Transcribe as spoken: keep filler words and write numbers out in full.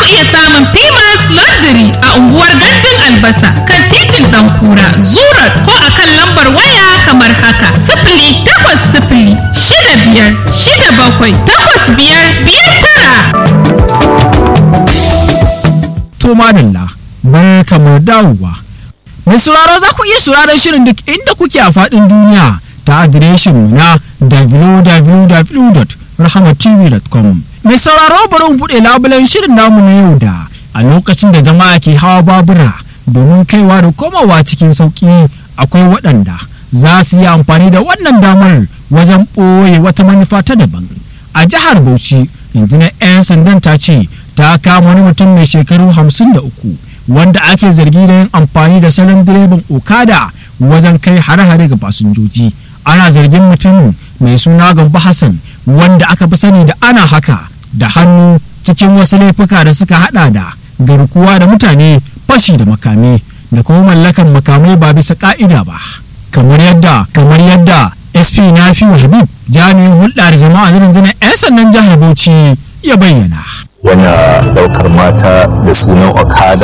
iya samun Pimas Laundry a unguwar Gandun Albasa kan titin Ɗankura, Zurat, ko a kan lambar waya kamar haka: sifili takwas sifili shida biyar shida bakwai takwas biyar biyar tara. To madalla, barkamu dawowa. Mai sauraro za ku iya sauraron shirin duk inda kuke a faɗin duniya ta adireshin mu na w w w dot rahama t v dot com. Mai sauraro bari mu buɗe labulen shirin namu na yau da a lokacin da jama'a ke hawa babura domin kaiwa da komawa cikin sauƙi, akwai waɗanda za su yi amfani da wannan damar wajen ɓoye wata manufa ta daban. A jihar Bauchi, rundunar 'yan sandan ta ce ta kama wani mutum mai shekaru hamsin da uku wanda ake zargi da yin amfani da salon direban okada wajen kai hare-hare ga fasinjoji. Ana zargin mutumin mai suna Gambo Hassan, wanda aka fi sani da ana haka, da hannu cikin wasu laifuka da suka hada da garkuwa da mutane, fashi da makami, da kuma mallakan makamai ba bisa ka'ida ba, kamar yadda kamar yadda S P Nafiu Habib, jami'in hulɗar jama'a na rundunar 'yan sandan jihar Bauchi, ya bayyana. Wani ɗaukar mata da sunan okada